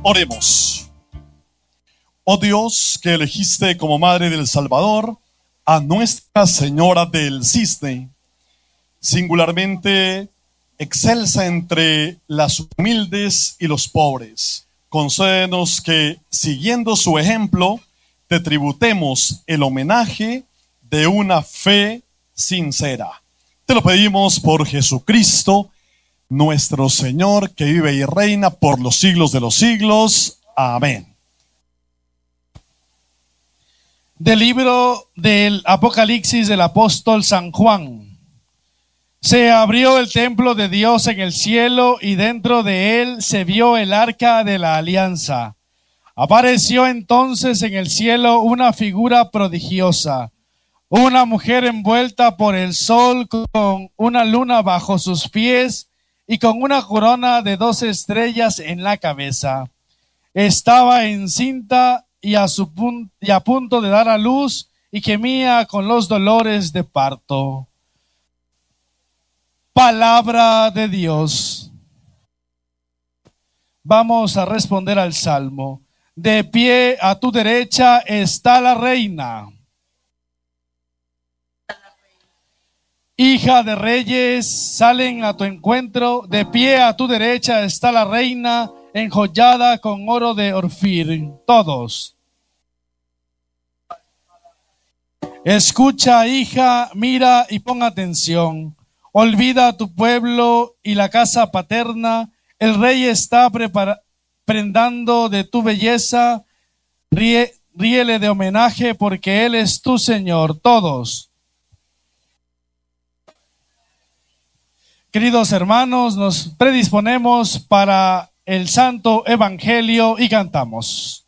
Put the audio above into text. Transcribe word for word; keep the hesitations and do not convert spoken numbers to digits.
Oremos. Oh Dios, que elegiste como Madre del Salvador a Nuestra Señora del Cisne, singularmente excelsa entre las humildes y los pobres, concédenos que, siguiendo su ejemplo, te tributemos el homenaje de una fe sincera. Te lo pedimos por Jesucristo, nuestro Señor, que vive y reina por los siglos de los siglos. Amén. Del libro del Apocalipsis del apóstol San Juan. Se abrió el templo de Dios en el cielo y dentro de él se vio el arca de la alianza. Apareció entonces en el cielo una figura prodigiosa, una mujer envuelta por el sol con una luna bajo sus pies y con una corona de dos estrellas en la cabeza. Estaba encinta y a, su pun- y a punto de dar a luz y gemía con los dolores de parto. Palabra de Dios. Vamos a responder al Salmo. De pie a tu derecha está la reina. Hija de reyes, salen a tu encuentro. De pie a tu derecha está la reina, enjollada con oro de Orfir. Todos. Escucha, hija, mira y pon atención. Olvida a tu pueblo y la casa paterna. El rey está prepara- prendando de tu belleza. Ríe, ríele de homenaje porque él es tu Señor. Todos. Queridos hermanos, nos predisponemos para el Santo Evangelio y cantamos.